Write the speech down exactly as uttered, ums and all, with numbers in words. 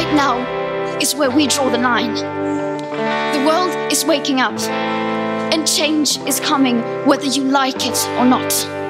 right now is where we draw the line. The world is waking up, and change is coming whether you like it or not.